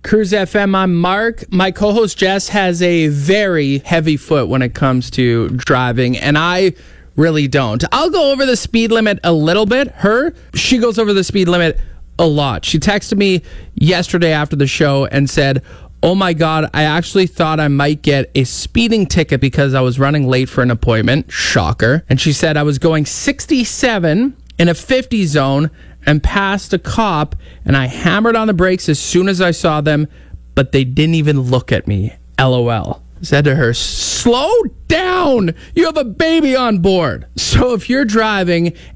Cruise FM, I'm Mark. My co-host Jess has a very heavy foot when it comes to driving, and I really don't. I'll go over the speed limit a little bit. She goes over the speed limit a lot. She texted me yesterday after the show and said, "Oh my God, I actually thought I might get a speeding ticket because I was running late for an appointment." Shocker. And she said I was going 67 in a 50 zone and passed a cop, and I hammered on the brakes as soon as I saw them, but they didn't even look at me. LOL. Said to her, "Slow down. You have a baby on board." So if you're driving